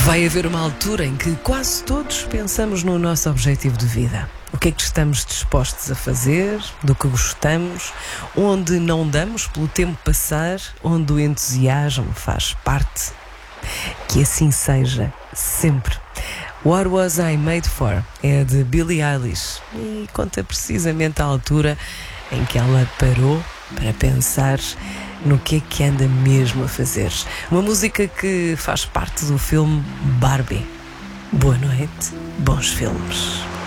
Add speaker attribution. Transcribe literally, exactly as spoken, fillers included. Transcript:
Speaker 1: Vai haver uma altura em que quase todos pensamos no nosso objetivo de vida. O que é que estamos dispostos a fazer, do que gostamos, onde não damos pelo tempo passar, onde o entusiasmo faz parte. Que assim seja, sempre. What Was I Made For? É de Billie Eilish e conta precisamente a altura em que ela parou para pensar no que é que anda mesmo a fazer. Uma música que faz parte do filme Barbie. Boa noite, bons filmes.